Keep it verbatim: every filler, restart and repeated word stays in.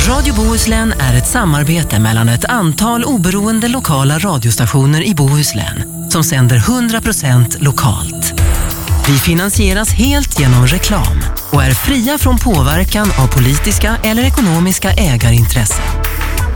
Radio Bohuslän är ett samarbete mellan ett antal oberoende lokala radiostationer i Bohuslän som sänder hundra procent lokalt. Vi finansieras helt genom reklam och är fria från påverkan av politiska eller ekonomiska ägarintressen.